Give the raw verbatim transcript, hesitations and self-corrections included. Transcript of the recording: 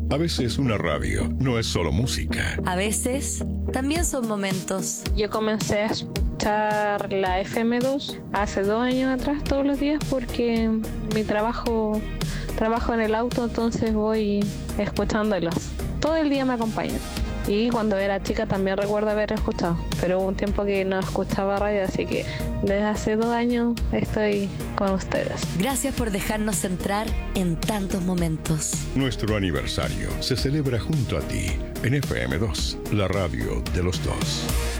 A veces una radio no es solo música. A veces también son momentos. Yo comencé a escuchar la F M dos hace dos años atrás todos los días porque mi trabajo, trabajo en el auto, entonces voy escuchándolos. Todo el día me acompañan. Y cuando era chica también recuerdo haber escuchado, pero hubo un tiempo que no escuchaba radio, así que desde hace dos años estoy con ustedes. Gracias por dejarnos entrar en tantos momentos. Nuestro aniversario se celebra junto a ti en F M dos, la radio de los dos.